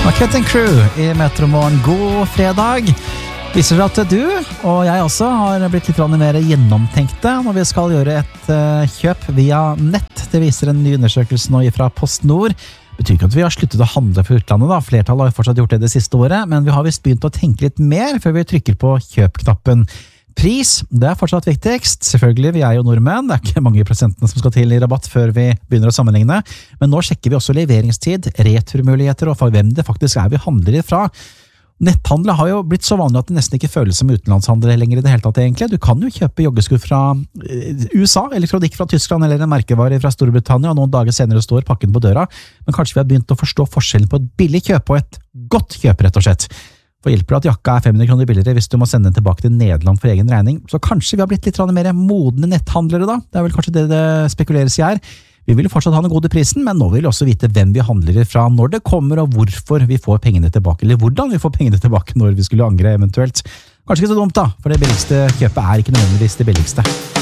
Cutting Crew I Metromorgen, god fredag. Viser seg at du og jeg også har blitt litt mer gjennomtenkte når vi skal gjøre et kjøp via nett. Det viser en ny undersøkelse nå fra PostNord. Det betyr ikke at vi har sluttet å handle for utlandet da. Flertallet har jo fortsatt gjort det siste året, men vi har visst begynt å tenke litt mer før vi trykker på kjøpknappen. Pris, det fortsatt viktigst. Selvfølgelig, vi jo nordmenn. Det ikke mange prosentene som skal til I rabatt før vi begynner å sammenligne. Men nå sjekker vi også leveringstid, returmuligheter og for hvem det faktisk vi handler ifra. Netthandel har jo blitt så vanlig at det nesten ikke føles som utenlandshandel lenger I det hele tatt egentlig. Du kan jo kjøpe joggesko fra USA, elektronikk fra Tyskland eller en merkevare fra Storbritannia, og noen dager senere står pakken på døra. Men kanskje vi har begynt å forstå forskjellen på et billig kjøp og et godt kjøp, rett og slett. For hjelper at jakka 500 kroner billigere hvis du må sende den tilbake til Nederland for egen regning. Så kanskje vi har blitt litt mer modne netthandlere da. Det vel kanskje det spekuleres I her. Vi vil fortsatt ha den gode prisen, men nå vil vi også vite hvem vi handler fra, når det kommer og hvorfor vi får pengene tilbake, eller hvordan vi får pengene tilbake når vi skulle angre eventuelt. Kanskje ikke så dumt da, for det billigste kjøpet ikke nødvendigvis det billigste.